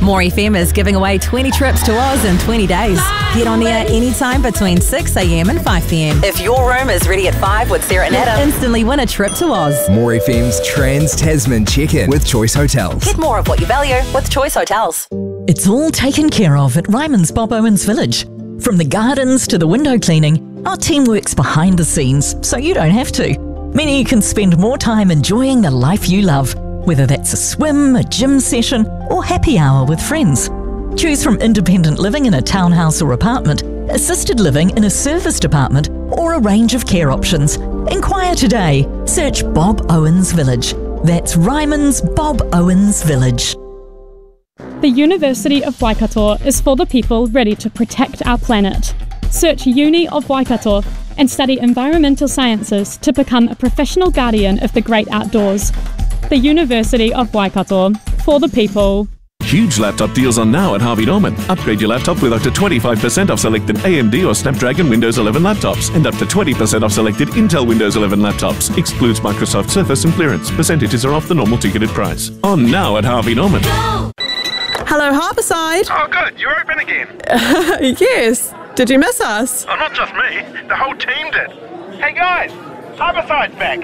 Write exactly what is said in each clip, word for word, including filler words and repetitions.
More F M is giving away twenty trips to Oz in twenty days. Get on air anytime between six a.m. and five p.m. If your room is ready at five with Sarah and Adam, instantly win a trip to Oz. More F M's Trans-Tasman check-in with Choice Hotels. Get more of what you value with Choice Hotels. It's all taken care of at Ryman's Bob Owens Village. From the gardens to the window cleaning, our team works behind the scenes so you don't have to. Meaning you can spend more time enjoying the life you love, whether that's a swim, a gym session, or happy hour with friends. Choose from independent living in a townhouse or apartment, assisted living in a serviced apartment, or a range of care options. Inquire today. Search Bob Owens Village. That's Ryman's Bob Owens Village. The University of Waikato is for the people ready to protect our planet. Search Uni of Waikato and study environmental sciences to become a professional guardian of the great outdoors. The University of Waikato, for the people. Huge laptop deals are now at Harvey Norman. Upgrade your laptop with up to twenty-five percent off selected A M D or Snapdragon Windows eleven laptops and up to twenty percent off selected Intel Windows eleven laptops. Excludes Microsoft Surface and clearance. Percentages are off the normal ticketed price. On now at Harvey Norman. Hello, Harbourside. Oh, good. You're open again. Uh, yes. Did you miss us? Oh, not just me. The whole team did. Hey, guys. Harbourside's back.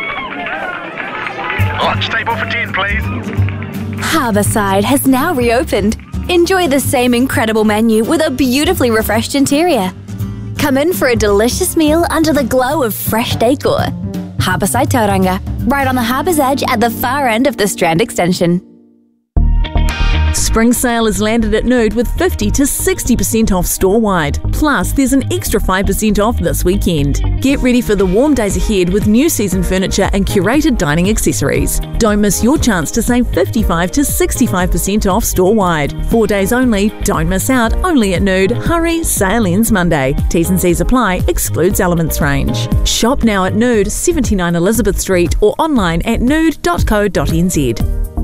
Lunch table for ten, please. Harbourside has now reopened. Enjoy the same incredible menu with a beautifully refreshed interior. Come in for a delicious meal under the glow of fresh decor. Harbourside Tauranga, right on the harbour's edge at the far end of the Strand extension. Spring sale is landed at Nude with fifty to sixty percent off store-wide. Plus, there's an extra five percent off this weekend. Get ready for the warm days ahead with new season furniture and curated dining accessories. Don't miss your chance to save fifty-five to sixty-five percent off store-wide. Four days only, don't miss out, only at Nude. Hurry, sale ends Monday. T's and C's apply, excludes Elements range. Shop now at Nude, seventy-nine Elizabeth Street or online at nude dot co dot n z.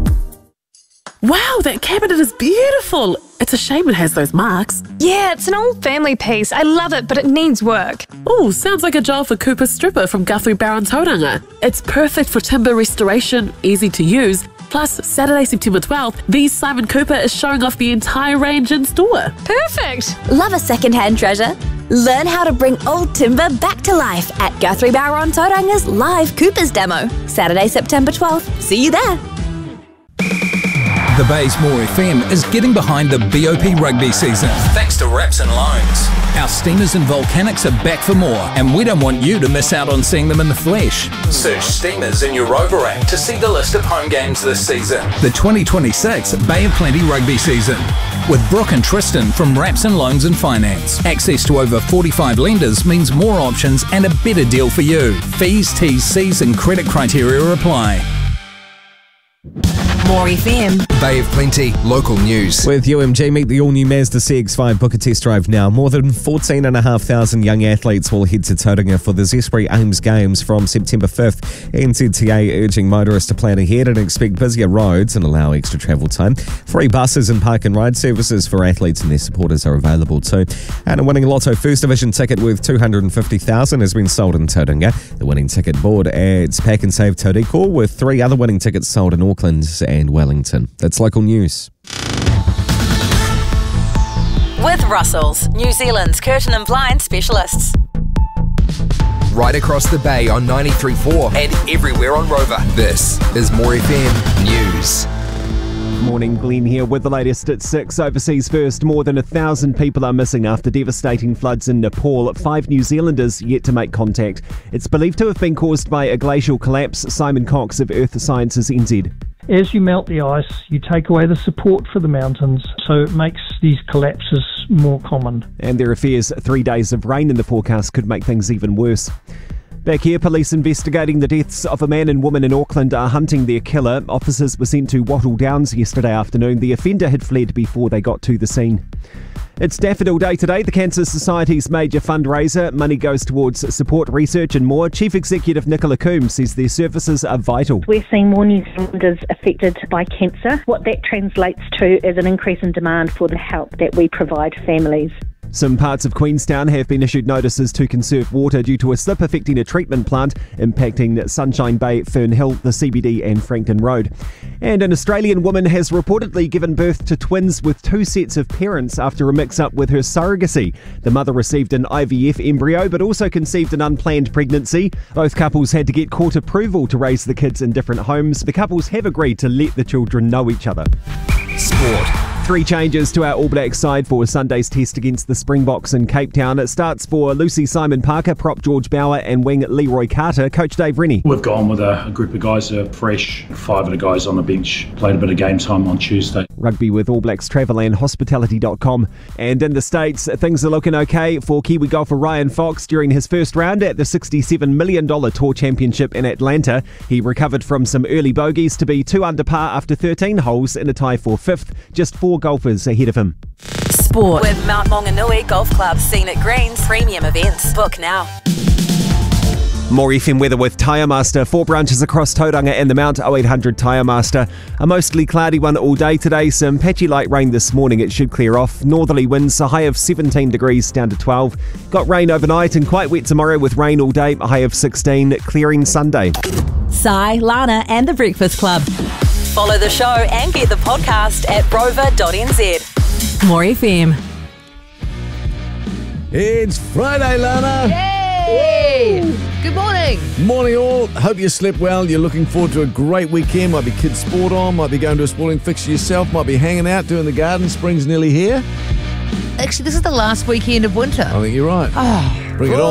Wow, that cabinet is beautiful. It's a shame it has those marks. Yeah, it's an old family piece. I love it, but it needs work. Oh, sounds like a job for Cooper Stripper from Guthrie Barron Tauranga. It's perfect for timber restoration, easy to use. Plus, Saturday, September twelfth, the Simon Cooper is showing off the entire range in store. Perfect. Love a second-hand treasure? Learn how to bring old timber back to life at Guthrie Barron Tauranga's live Coopers demo. Saturday, September twelfth. See you there. The Bay's More F M is getting behind the B O P rugby season thanks to Wraps and Loans. Our Steamers and Volcanics are back for more, and we don't want you to miss out on seeing them in the flesh. Search Steamers in your Rover app to see the list of home games this season. The twenty twenty-six Bay of Plenty rugby season. With Brooke and Tristan from Wraps and Loans and Finance. Access to over forty-five lenders means more options and a better deal for you. Fees, T's, C's and credit criteria apply. More F M. Bay of Plenty, local news. With U M G, meet the all-new Mazda C X five. Book a test drive now. More than fourteen thousand five hundred young athletes will head to Tauranga for the Zespri Ames Games from September fifth. N Z T A urging motorists to plan ahead and expect busier roads and allow extra travel time. Free buses and park and ride services for athletes and their supporters are available too. And a winning Lotto First Division ticket worth two hundred fifty thousand dollars has been sold in Tauranga. The winning ticket board adds Pack and Save Tauriko with three other winning tickets sold in Auckland and Wellington. That's local news. With Russells, New Zealand's curtain and blind specialists. Right across the bay on ninety-three point four and everywhere on Rover. This is More F M News. Morning, Glenn here with the latest at six. Overseas first, more than a thousand people are missing after devastating floods in Nepal. Five New Zealanders yet to make contact. It's believed to have been caused by a glacial collapse. Simon Cox of Earth Sciences N Z. As you melt the ice, you take away the support for the mountains, so it makes these collapses more common. And there are fears three days of rain in the forecast could make things even worse. Back here, police investigating the deaths of a man and woman in Auckland are hunting their killer. Officers were sent to Wattle Downs yesterday afternoon. The offender had fled before they got to the scene. It's Daffodil Day today, the Cancer Society's major fundraiser. Money goes towards support, research and more. Chief Executive Nicola Coombs says their services are vital. We're seeing more New Zealanders affected by cancer. What that translates to is an increase in demand for the help that we provide families. Some parts of Queenstown have been issued notices to conserve water due to a slip affecting a treatment plant impacting Sunshine Bay, Fern Hill, the C B D and Frankton Road. And an Australian woman has reportedly given birth to twins with two sets of parents after a mix-up with her surrogacy. The mother received an I V F embryo but also conceived an unplanned pregnancy. Both couples had to get court approval to raise the kids in different homes. The couples have agreed to let the children know each other. Sport. Three changes to our All Blacks side for Sunday's test against the Springboks in Cape Town. It starts for Lucy Simon Parker, prop George Bauer and wing Leroy Carter. Coach Dave Rennie. We've gone with a, a group of guys who are fresh. Five of the guys on the bench played a bit of game time on Tuesday. Rugby with All Blacks Travel and Hospitality dot com. And in the States, things are looking okay for Kiwi golfer Ryan Fox during his first round at the sixty-seven million dollars Tour Championship in Atlanta. He recovered from some early bogeys to be two under par after thirteen holes in a tie for fifth. Just four golfers ahead of him. Sport with Mount Maunganui Golf Club, Scenic Greens premium events. Book now. More F M weather with Tyre Master. Four branches across Tauranga and the Mount. oh eight hundred Tyre Master. A mostly cloudy one all day today. Some patchy light rain this morning. It should clear off. Northerly winds, a high of seventeen degrees down to twelve. Got rain overnight and quite wet tomorrow with rain all day. A high of sixteen. Clearing Sunday. Sai, Lana and The Breakfast Club. Follow the show and get the podcast at brover dot n z. More F M. It's Friday, Lana. Yay! Good morning. Morning all. Hope you slept well. You're looking forward to a great weekend. Might be kids sport on, might be going to a sporting fixture yourself, might be hanging out, doing the garden. Spring's nearly here. Actually, this is the last weekend of winter. I think you're right. Oh. Bring it on.